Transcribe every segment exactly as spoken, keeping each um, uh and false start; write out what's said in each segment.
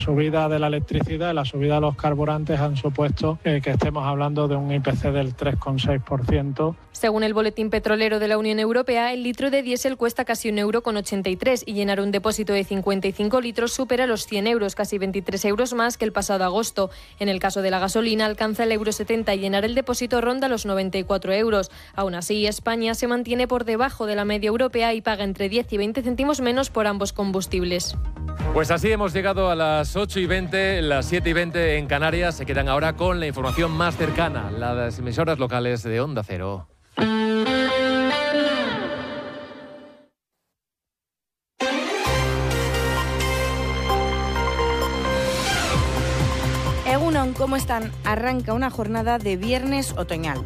La subida de la electricidad y la subida de los carburantes han supuesto eh, que estemos hablando de un I P C del tres coma seis por ciento. Según el Boletín Petrolero de la Unión Europea, el litro de diésel cuesta casi un euro con ochenta y tres y llenar un depósito de cincuenta y cinco litros supera los cien euros, casi veintitrés euros más que el pasado agosto. En el caso de la gasolina, alcanza el euro setenta y llenar el depósito ronda los noventa y cuatro euros. Aún así, España se mantiene por debajo de la media europea y paga entre diez y veinte céntimos menos por ambos combustibles. Pues así hemos llegado a las ocho y veinte, las siete y veinte en Canarias. Se quedan ahora con la información más cercana, las emisoras locales de Onda Cero. Egunon, ¿cómo están? Arranca una jornada de viernes otoñal.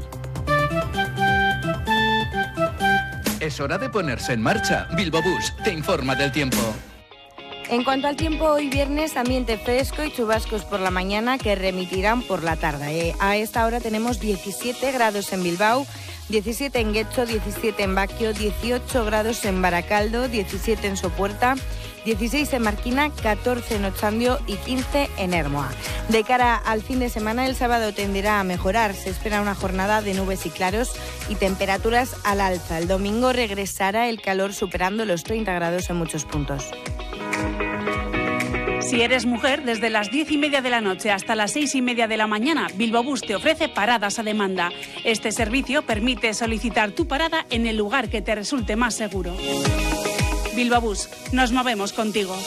Es hora de ponerse en marcha. Bilbo Bus te informa del tiempo. En cuanto al tiempo, hoy viernes, ambiente fresco y chubascos por la mañana que remitirán por la tarde. Eh, a esta hora tenemos diecisiete grados en Bilbao, diecisiete en Getxo, diecisiete en Baquio, dieciocho grados en Baracaldo, diecisiete en Sopuerta, dieciséis en Marquina, catorce en Otxandio y quince en Hermoa. De cara al fin de semana, el sábado tenderá a mejorar. Se espera una jornada de nubes y claros y temperaturas al alza. El domingo regresará el calor superando los treinta grados en muchos puntos. Si eres mujer, desde las diez y media de la noche hasta las seis y media de la mañana, Bilbo Bus te ofrece paradas a demanda. Este servicio permite solicitar tu parada en el lugar que te resulte más seguro. Bilbo Bus, nos movemos contigo.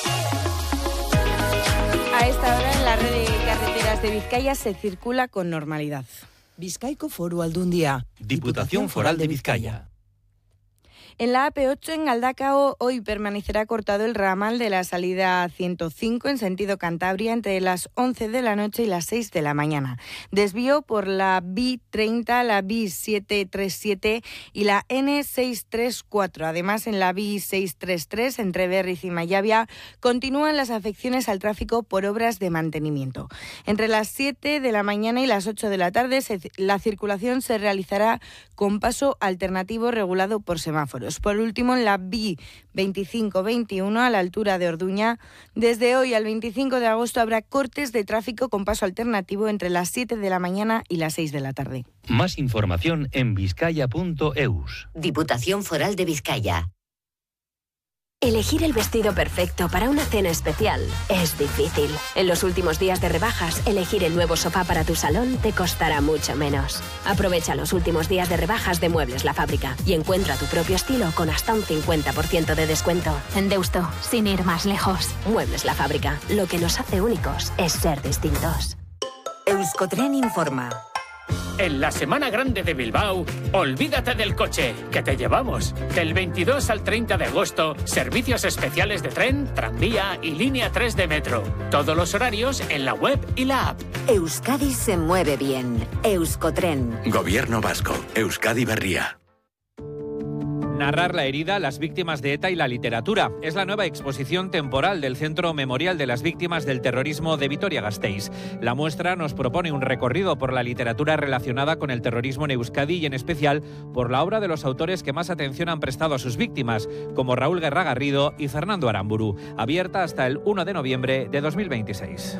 A esta hora en la red de carreteras de Vizcaya se circula con normalidad. Bizkaiko Foru Aldundia. Diputación Foral de Vizcaya. En la A P ocho en Galdacao hoy permanecerá cortado el ramal de la salida ciento cinco en sentido Cantabria entre las once de la noche y las seis de la mañana. Desvío por la B I treinta, la B I setecientos treinta y siete y la N seiscientos treinta y cuatro. Además, en la B I seiscientos treinta y tres entre Berriz y Mayavia continúan las afecciones al tráfico por obras de mantenimiento. Entre las siete de la mañana y las ocho de la tarde se, la circulación se realizará con paso alternativo regulado por semáforos. Por último, en la B I veinticinco veintiuno a la altura de Orduña, desde hoy al veinticinco de agosto habrá cortes de tráfico con paso alternativo entre las siete de la mañana y las seis de la tarde. Más información en vizcaya punto eus. Diputación Foral de Vizcaya. Elegir el vestido perfecto para una cena especial es difícil. En los últimos días de rebajas, elegir el nuevo sofá para tu salón te costará mucho menos. Aprovecha los últimos días de rebajas de Muebles La Fábrica y encuentra tu propio estilo con hasta un cincuenta por ciento de descuento. En Deusto, sin ir más lejos. Muebles La Fábrica. Lo que nos hace únicos es ser distintos. Euskotren informa. En la Semana Grande de Bilbao, olvídate del coche, que te llevamos. Del veintidós al treinta de agosto, servicios especiales de tren, tranvía y línea tres de metro. Todos los horarios en la web y la app. Euskadi se mueve bien. Euskotren. Gobierno Vasco. Euskadi Berria. Narrar la herida, las víctimas de ETA y la literatura. Es la nueva exposición temporal del Centro Memorial de las Víctimas del Terrorismo de Vitoria-Gasteiz. La muestra nos propone un recorrido por la literatura relacionada con el terrorismo en Euskadi y en especial por la obra de los autores que más atención han prestado a sus víctimas, como Raúl Guerra Garrido y Fernando Aramburu. Abierta hasta el uno de noviembre de dos mil veintiséis.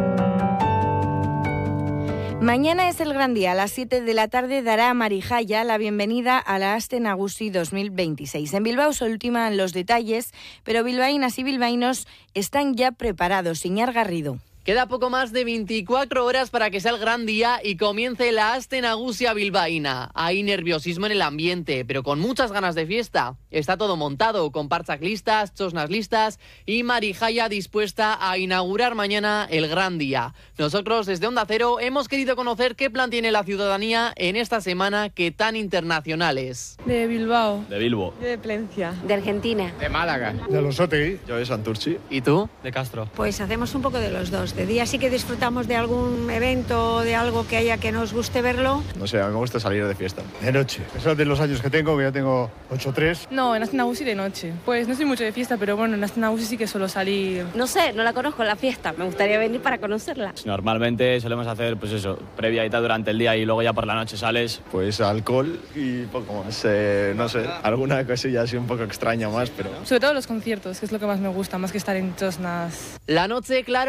Mañana es el gran día. A las siete de la tarde dará a Marijaya la bienvenida a la Aste Nagusi dos mil veintiséis. En Bilbao se ultiman los detalles, pero bilbaínas y bilbaínos están ya preparados. Iñar Garrido. Queda poco más de veinticuatro horas para que sea el gran día y comience la Aste Nagusia bilbaína. Hay nerviosismo en el ambiente, pero con muchas ganas de fiesta. Está todo montado, con parchak listas, chosnas listas y Marijaya dispuesta a inaugurar mañana el gran día. Nosotros, desde Onda Cero, hemos querido conocer qué plan tiene la ciudadanía en esta semana que tan internacional es. De Bilbao. De Bilbo. De Plencia. De Argentina. De Málaga. De Losotegui. Yo de Santurchi. ¿Y tú? De Castro. Pues hacemos un poco de los dos. De día sí que disfrutamos de algún evento, de algo que haya que nos guste verlo. No sé, a mí me gusta salir de fiesta. De noche. Eso es de los años que tengo, que ya tengo ocho tres. No, en Aste Nagusi de noche. Pues no soy mucho de fiesta, pero bueno, en Aste Nagusi sí que suelo salir. No sé, no la conozco la fiesta. Me gustaría venir para conocerla. Normalmente solemos hacer, pues eso, previa y tal durante el día y luego ya por la noche sales. Pues alcohol y poco más. Eh, no sé, alguna cosilla así un poco extraña más, pero... Sobre todo los conciertos, que es lo que más me gusta, más que estar en chosnas. La noche, claro.